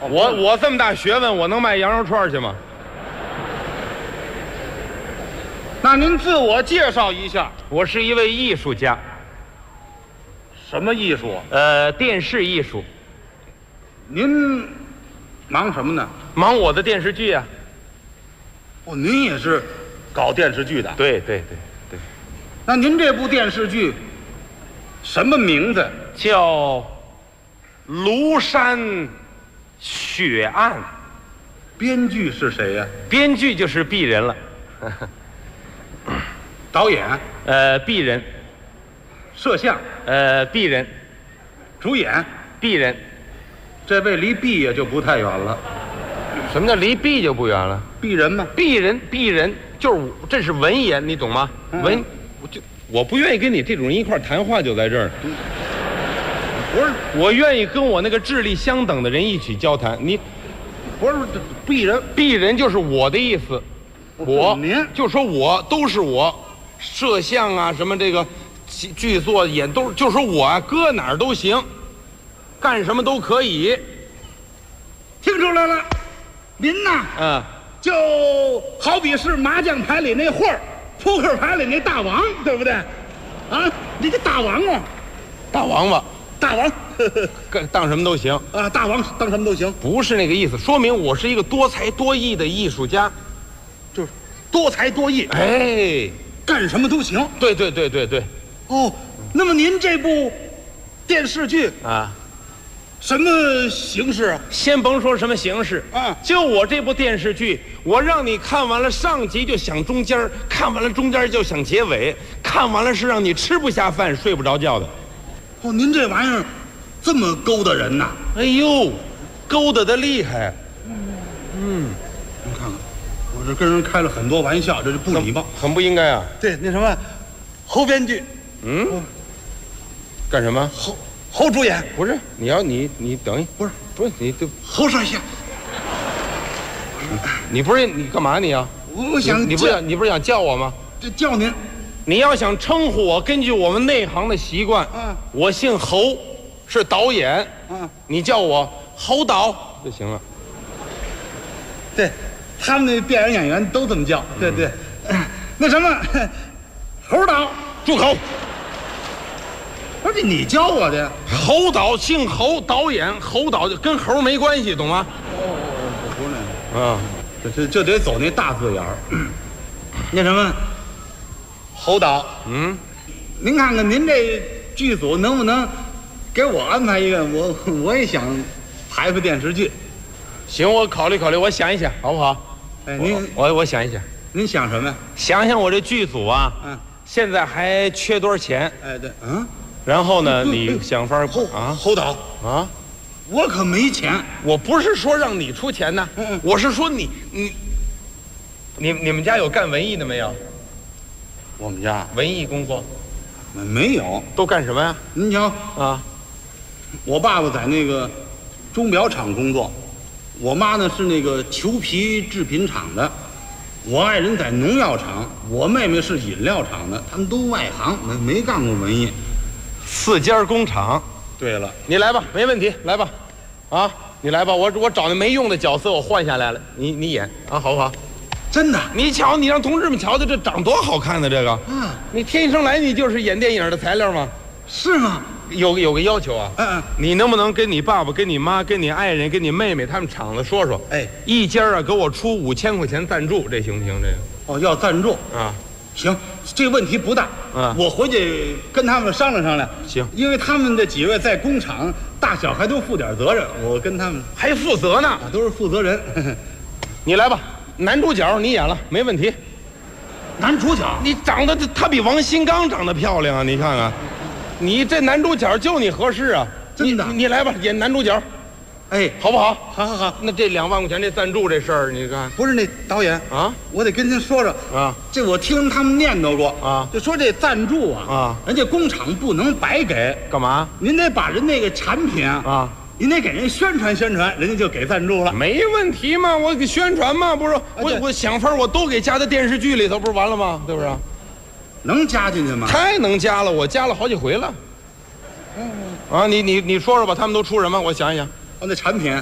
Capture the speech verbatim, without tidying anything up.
我我这么大学问，我能卖羊肉串去吗？ 那您自我介绍一下， 我是一位艺术家， 什么艺术？ 呃，电视艺术， 您忙什么呢？ 忙我的电视剧啊。 哦，您也是搞电视剧的？ 对对对对， 那您这部电视剧什么名字？ 叫《庐山血案》， 编剧是谁呀？ 编剧就是鄙人了。 导演、 呃，鄙人， 摄像、 呃，鄙人， 主演， 鄙人。 这位离毕业就不太远了。 什么叫离鄙就不远了？ 鄙人吗？ 鄙人，鄙人就是我，这是文言，你懂吗？ 嗯文，我就我不愿意跟你这种人一块儿谈话，就在这儿。 不是， 我愿意跟我那个智力相等的人一起交谈。你不是鄙人， 鄙人就是我的意思，我您就说我都是我，摄像啊什么这个剧剧作演都是，就说我啊搁哪儿都行，干什么都可以。 听出来了，您呐， 嗯， 就好比是麻将牌里那货儿，扑克牌里那大王，对不对？啊，你这大王啊， 大王八， 大王， 干当什么都行， 啊，大王当什么都行， 不是那个意思，说明我是一个多才多艺的艺术家。 就是多才多艺， 哎， 干什么都行。 对对对对对， 哦，那么您这部电视剧啊， 什么形式啊？ 先甭说什么形式， 啊就我这部电视剧，我让你看完了上集就想中间儿，看完了中间儿就想结尾，看完了是让你吃不下饭、睡不着觉的。 哦，您这玩意儿这么勾搭人呐？ 哎呦，勾搭的厉害！ 您看看，我这跟人开了很多玩笑，这是不礼貌。 很不应该啊！ 对，那什么，侯编剧， 嗯，干什么？ 侯侯主演， 不是，你要你你等一， 不是不是你就侯帅相， 你不是你干嘛你啊？ 我我想你你不是想你不是想叫我吗？ 这叫您， 你要想称呼我，根据我们内行的习惯， 嗯我姓侯，是导演， 嗯， 你叫我侯导就行了。 对，他们那电影演员都这么叫，对对。那什么，侯导， 住口！ 不是你教我的呀？ 侯导姓侯，导演侯导就跟猴没关系，懂吗？ 不是那个。 啊， 这这这得走那大字眼儿。那什么，侯导， 嗯， 您看看您这剧组能不能给我安排一个？我我也想拍拍电视剧。 行，我考虑考虑，我想一想，好不好？ 哎，您我我想一想， 您想什么呀？ 想想我这剧组啊， 嗯， 现在还缺多少钱？ 哎对，嗯， 然后呢， 嗯你想法侯啊侯导， 啊， 我可没钱。 我不是说让你出钱呢， 嗯嗯我是说你你你你们家有干文艺的没有？ 我们家文艺工作没有。 都干什么呀？ 您瞧， 啊， 我爸爸在那个钟表厂工作，我妈呢是那个裘皮制品厂的，我爱人在农药厂，我妹妹是饮料厂的，他们都外行，没没干过文艺。 四家工厂， 对了， 你来吧，没问题，来吧，啊，你来吧，我我找那没用的角色我换下来了，你你演啊，好不好？ 真的你瞧，你让同志们瞧瞧，这长多好看的这个， 啊？ 你天生来你就是演电影的材料吗？ 是吗？ 有有个要求啊， 嗯嗯， 你能不能跟你爸爸、跟你妈、跟你爱人、跟你妹妹他们厂子说说， 哎， 一家啊给我出五千块钱赞助，这行不行？这哦，要赞助， 个啊， 行，这问题不大。 嗯我回去跟他们商量商量。 行因为他们这几位在工厂，大小还都负点责任，我跟他们还负责呢。 啊都是负责人。 你来吧，男主角你演了没问题。 男主角， 你长得他比王新刚长得漂亮啊，你看看，你这男主角就你合适啊。 真的你你来吧，演男主角哎， 好不好？ 好好好， 那这两万块钱这赞助这事儿，你看不是那导演， 啊我得跟您说说。 啊， 这我听他们念叨过啊就说这赞助啊， 啊人家工厂不能白给， 干嘛您得把人那个产品啊， 啊？ 您得给人宣传宣传，人家就给赞助了。 没问题嘛，我给宣传嘛，不是我对我想法我都给加在电视剧里头，不是完了吗？对不是？ 能加进去吗？ 太能加了，我加了好几回了。啊，你你你说说吧，他们都出什么？我想一想。 哦，那产品